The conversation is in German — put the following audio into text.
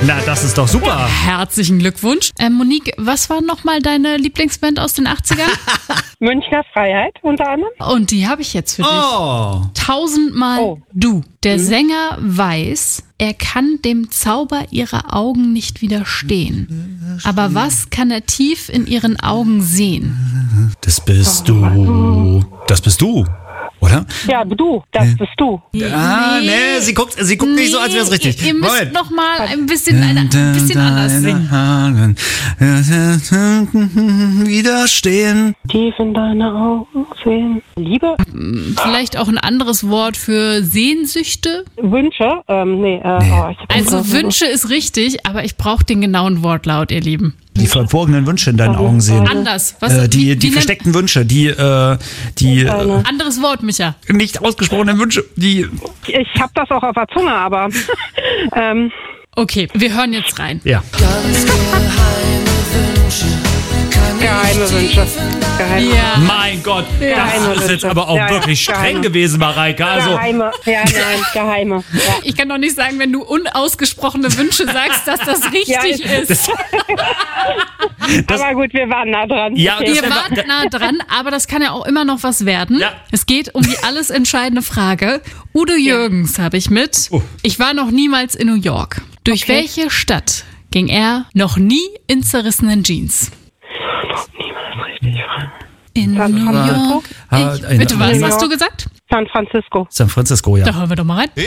Na, das ist doch super. Herzlichen Glückwunsch. Monique, was war nochmal deine Lieblingsband aus den 80ern? Münchner Freiheit unter anderem. Und die habe ich jetzt für dich. Oh. 1000-mal du. Der Sänger weiß, er kann dem Zauber ihrer Augen nicht widerstehen. Aber was kann er tief in ihren Augen sehen? Das bist du. Das bist du. Oder? Ja, du, das bist du. Nee, sie guckt nicht so, als wäre es richtig. Ihr müsst noch mal ein bisschen anders singen. Widerstehen. Tief in deine Augen sehen. Liebe, Vielleicht auch ein anderes Wort für Sehnsüchte? Wünsche, Also Wünsche ist richtig, aber ich brauche den genauen Wortlaut, ihr Lieben. Die verborgenen Wünsche in deinen Augen sehen. Anders. Was, Die versteckten Wünsche, die anderes Wort, Micha. nicht ausgesprochenen Wünsche, die... ich hab das auch auf der Zunge, aber Okay, wir hören jetzt rein. Ja. geheime Wünsche. Ja. Mein Gott, Geheime das ist jetzt Wünsche. aber auch Ja, wirklich streng geheime. gewesen, Mareike. Also, Geheime, geheime. Ja. Ich kann doch nicht sagen, wenn du unausgesprochene Wünsche sagst, dass das richtig ist. Aber gut, wir waren nah dran. Ja, Okay. Ihr wart nah dran, aber das kann ja auch immer noch was werden. Ja. Es geht um die alles entscheidende Frage. Udo Jürgens habe ich mit. Ich war noch niemals in New York. Durch welche Stadt ging er noch nie in zerrissenen Jeans? In San New Francisco? York. Bitte, was hast du gesagt? San Francisco. San Francisco, ja. Da hören wir doch mal rein.